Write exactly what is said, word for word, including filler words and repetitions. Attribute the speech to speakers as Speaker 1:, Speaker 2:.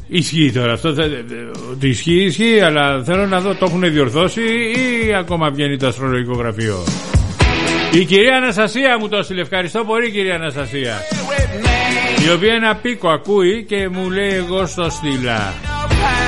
Speaker 1: Ισχύει τώρα αυτό, ότι ισχύει, ισχύει, αλλά θέλω να δω, το έχουν διορθώσει ή ακόμα βγαίνει το αστρολογικό γραφείο. Η κυρία Αναστασία μου το έστειλε, ευχαριστώ πολύ κυρία Αναστασία, η οποία ένα πίκο ακούει και μου λέει εγώ στο στείλα.